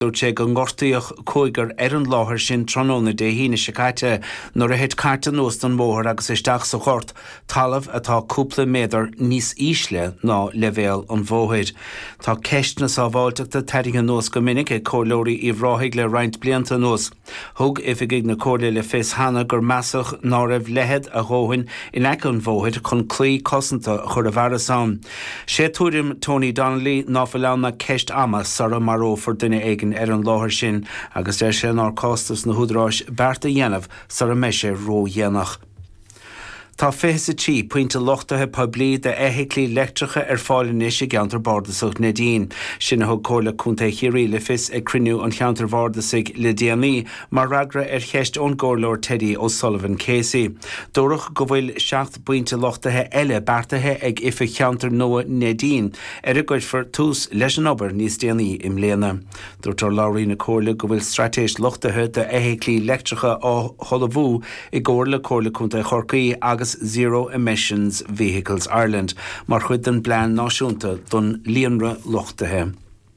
Dúirt sé go ngortaíoch cúigar an láthir sin tróna de híine se caite nuair a héad carta nuas don móthir agus isteach sa chort talamh atá cúpla méadar níos ísle ná levéal an bmhóid. Tá ceist na sábháilteachta teiringe nuas go minic cóirlóirí i bhráthigh le roinnt blianta nuas. Thug ifigigh na cóirla le fés hana gur measach ná raibh lehead a ghóhain in aice an bmhóid chun clí cosanta chur a bhar san. Sé túrim Tony Donnelly ná bhfuil na ceist ama sara maró for duine éigen an láthir sin agus sin ár costas na húdráis bearta dhéanamh sar a meise ró dhéanach. Tá fésa tí pointe lochtathe poblí de éhéiclí lectracha fáilin is i geantar bardasach na dín. Sinna thug cóla cúnta chiaí le fis ag criniú an cheantar bardasach le déanaí mar ragra cheist ón gcomhlóir Teddy O'Sullivan Casey. Dúradh go bhfuil 7 pointe lochtathe eile beartathe ag ife cheantar nua na dín a gcuid for tús leis an obair níos déanaí im léana. Dúirtar Lowry na cóla go bhfuil stratéis lochtathe de éhéiclí lectracha á Cholavú i gcóir le cóla cúnta Chorcaí agus Zero Emissions Vehicles Ireland, mar chuid den blean náisiúnta don líonra lochtathe.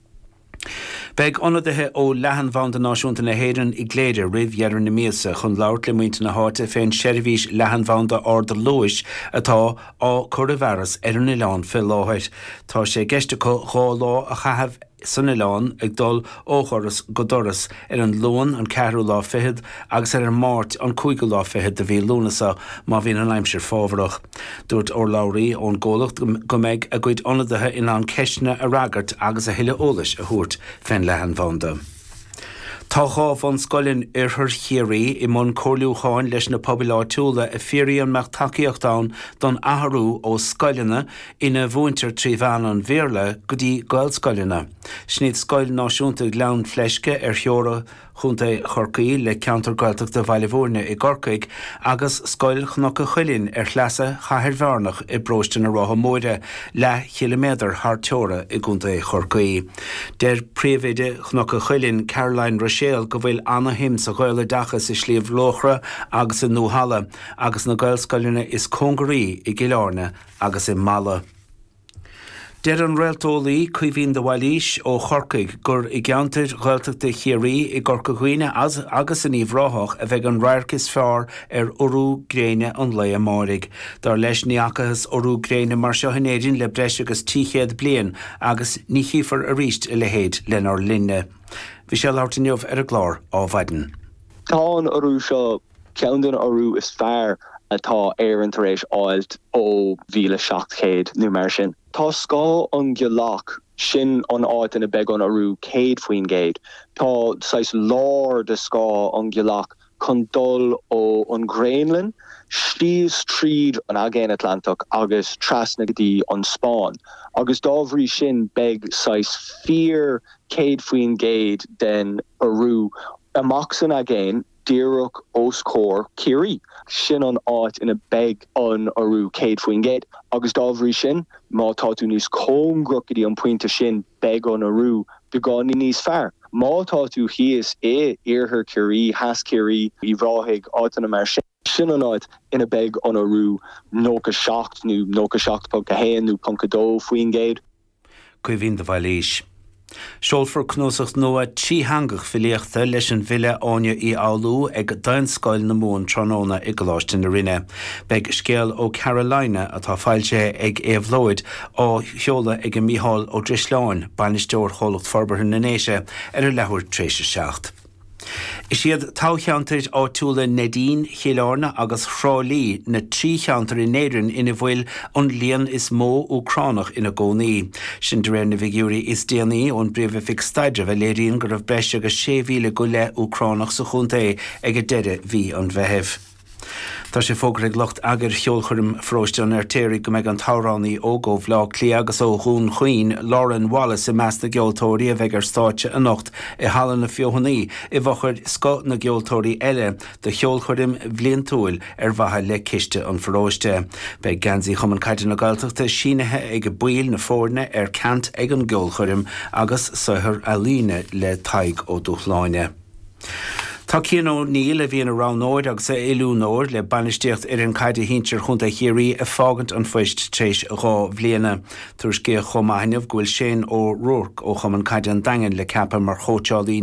Beg onadathe ó lehan bhain náisiúnta na héireann i gléidir roimh dhearar na míosa chun labhairt le muinte na háite féin seirbhís lehan bhain orda luis atá á Curraveras an Ileán fil láthir. Tá sé geiste chá lá a chahabh san Ileán ag dul óchoras go doras an lón an 4 fihead agus an máirt an 5 fihead de bhí lúnasa má bhín an aimsir fábharach. Dúirt ó Lowry ón ggólacht go méid a gcuid onadathe in an ceisne a ragart agus a hiile ólas a thuairt féin lehan bhainda. Tá chábh an scoilinn thur chéirí i món cóirliúcháin leis na pobaláitiúla a fíoríon meach takeíochtán don athrú ó scoilinne ina bhúintear trí bhean an bhéarla go dtí gail scoilinne. Sníad scoil náisiúnta leann fleisce theora chunta Chorcaí le ceantar gailteachta Bhailbhórne i Gorcaig agus scoil chnocha chuilinn chleasa chathair bhearnach i bróiste na Rotha Móire le chiloméadar thar teora i gúnta Chorcaí. Der príomhide chnocha chuilinn Caroline Rochelle go bhfuil anahim sa ghaile dachas i Sliabh Lochra agus in Núhala agus na gail scoilinne is Congarí i Gilárne agus i Mala. Der an réaltólaí cuimhín de bhailís ó Chorcaig gur i gceantar gailteachta chiarí i Gorcaighuine agus in Íomhráthach a bheith an raircis fearr orú gréine an le máirigh. Dar leis níachchas orú gréine mar seo hinéidirn le breis agus 10 bliain agus ní chiafar a ríist i le héad lenar linne. Bhí sé láirtainneomh a glár á bhaidin. Tá an orú seo ceann orú is fearr atá an tar éis áilt ó 1700 nó mar sin. Tá scá an ghealach sin an áit ina beag an orú céad faoin géad. Tá sais lár de scá an ghealach chun dul ó an Greenland, slíos tríd an agéin Atlantic agus trasnagadí an Spáin. Agus dábhrí sin beag sais 4 céad faoin géad den orú amach san agéin Díreach os cór Ciarí. Sin an áit ina beg an orú céad faoin géad. Agus dábhrí sin, má tá tú níos cóngrocadí an pointe sin beg an orú de gáí níos fearr. Má tá tú híos iarthar Ciarí, has Ciarí, I bhráthigh áit an mar sin an áit ina beg an orú nócha 7 nó nócha 7.1 nó 2 faoin géad. Cuimhín de bhailís. Seolfar cnósacht nua tíhangach filíochta leis an bhile áine I áú ag dain scoil na mún tróna I gláiste na rinne. Beg scéal ó Carolina atá fáilte ag éabhlóid á cheola ag an Mícheál ó Drisleáin bainisteoir cholacht forbartha na néise ar a leabhar tréise 7. Is siad tácheantaid á túla Nadine, Chialarna agus Chrálí na 3 cheantar in éireann ina bhfuil an líon is mó Ucránach ina gcónaí. Sin de réir na bhígiúirí is déanaí ón bríomh fic staidre bheith léiríonn gur raibh breise agus 6,000 go le Ucránach sa chunta ag a deire bhí an bheitheh. Tá sé fógra ag lucht agur cheolchuirm fróiste an artéirí go méid an táránnaí ógóh lá clí agus ó dhún chuoin Lauren Wallace I meas na geoltóirí a bheith ar stáite a nocht I hallan na fiohannaí I bhachuir sco na geoltóirí eile de cheolchuirm bbliantúil ar bhatha le ciste an fróiste. Beidh gansaí chum an caiite na gailteachta sínithe ag buil na fórne ar cant ag an geolchuirm agus soithir a líne le taig ó dúchláine. Tá cían ó níl a bhíon aránóid agus a ilúnóir le banisteocht ar an caiide híntear chunta chéirí a fágant an foiist tééis rá bbliana. Tuair cé chomáineh ghfuil sin ó Rourke ó chum an caiide an dagan le ceappa mar chóteálaí